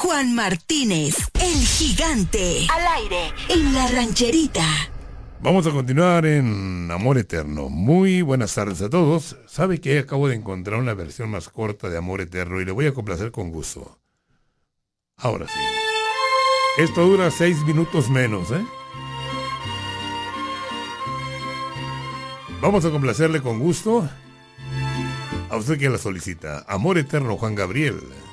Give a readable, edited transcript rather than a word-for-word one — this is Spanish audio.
Juan Martínez, el gigante, al aire, en la rancherita. Vamos a continuar en Amor Eterno. Muy buenas tardes a todos. Sabe que acabo de encontrar una versión más corta de Amor Eterno y le voy a complacer con gusto. Ahora sí. Esto dura 6 minutos menos, ¿eh? Vamos a complacerle con gusto a usted que la solicita. Amor Eterno, Juan Gabriel.